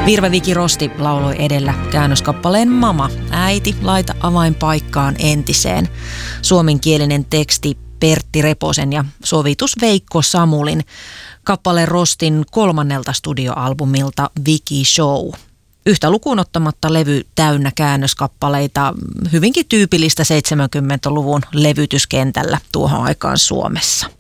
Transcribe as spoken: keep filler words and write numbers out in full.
Virve Viki Rosti lauloi edellä käännöskappaleen Mama, äiti, laita avainpaikkaan entiseen. Suomenkielinen teksti Pertti Reposen ja sovitus Veikko Samulin. Kappale Rostin kolmannelta studioalbumilta Viki Show. Yhtä lukuun ottamatta levy täynnä käännöskappaleita, hyvinkin tyypillistä seitsemänkymmentäluvun levytyskentällä tuohon aikaan Suomessa.